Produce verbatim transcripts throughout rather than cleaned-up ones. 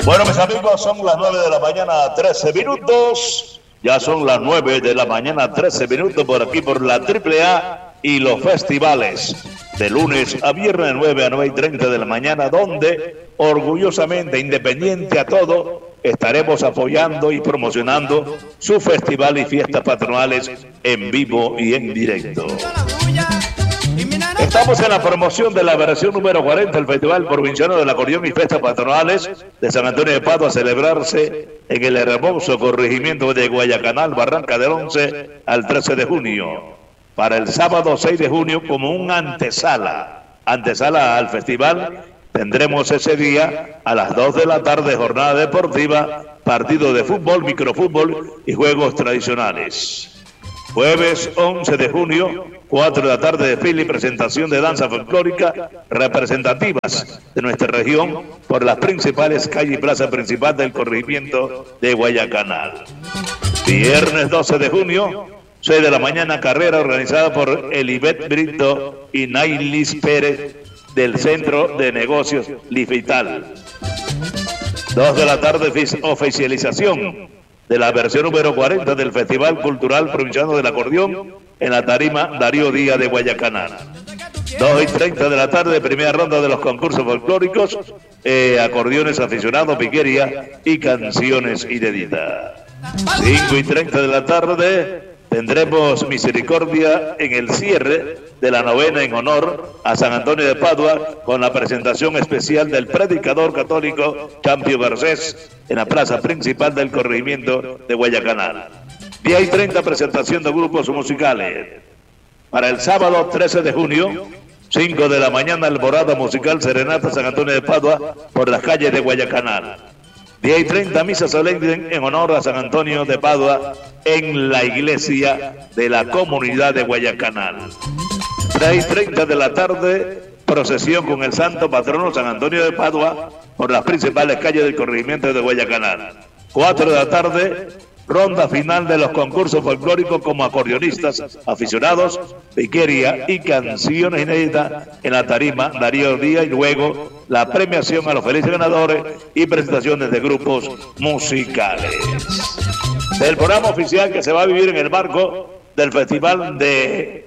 Bueno, mis amigos, son las nueve de la mañana, trece minutos. Ya son las nueve de la mañana, trece minutos por aquí por la Triple A y los festivales. De lunes a viernes, de nueve a nueve y treinta de la mañana, donde orgullosamente, independiente a todo, estaremos apoyando y promocionando su festival y fiestas patronales en vivo y en directo. Estamos en la promoción de la versión número cuarenta del Festival Provinciano del Acordeón y Fiestas Patronales de San Antonio de Padua, a celebrarse en el hermoso corregimiento de Guayacanal, Barranca del once al trece de junio. Para el sábado seis de junio, como un antesala, antesala al festival, tendremos ese día a las dos de la tarde jornada deportiva, partido de fútbol, microfútbol y juegos tradicionales. Jueves once de junio, cuatro de la tarde, desfile y presentación de danza folclórica representativas de nuestra región por las principales calles y plazas principales del corregimiento de Guayacanal. Viernes doce de junio, seis de la mañana, carrera organizada por Elibet Brito y Nailis Pérez del Centro de Negocios Lifital. dos de la tarde, oficialización de la versión número cuarenta del Festival Cultural Provinciano del Acordeón en la tarima Darío Díaz de Guayacanal. dos y treinta de la tarde, primera ronda de los concursos folclóricos, eh, acordeones aficionados, piquería y canciones inéditas. cinco y treinta de la tarde, tendremos misericordia en el cierre de la novena en honor a San Antonio de Padua, con la presentación especial del predicador católico Champio Garcés en la plaza principal del corregimiento de Guayacanal. diez y treinta, presentación de grupos musicales. Para el sábado trece de junio, cinco de la mañana, alborada musical Serenata San Antonio de Padua por las calles de Guayacanal. diez y treinta, misa solemne en honor a San Antonio de Padua en la iglesia de la comunidad de Guayacanal. tres y treinta de la tarde, procesión con el santo patrono San Antonio de Padua por las principales calles del corregimiento de Guayacanal. cuatro de la tarde, ronda final de los concursos folclóricos como acordeonistas, aficionados, piquería y canciones inéditas en la tarima Darío Díaz, y luego la premiación a los felices ganadores y presentaciones de grupos musicales. Del programa oficial que se va a vivir en el marco del Festival de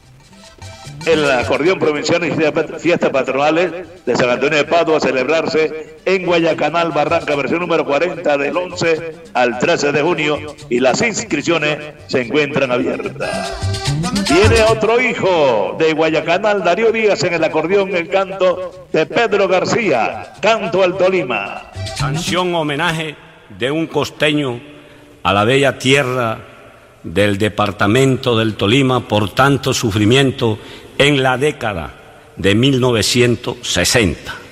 el Acordeón Provinciano y Fiestas Patronales de San Antonio de Padua, a celebrarse en Guayacanal, Barranca, versión número cuarenta, del once al trece de junio, y las inscripciones se encuentran abiertas. Tiene otro hijo de Guayacanal, Darío Díaz, en el acordeón, el canto de Pedro García, Canto al Tolima. Canción homenaje de un costeño a la bella tierra del departamento del Tolima por tanto sufrimiento en la década de mil novecientos sesenta.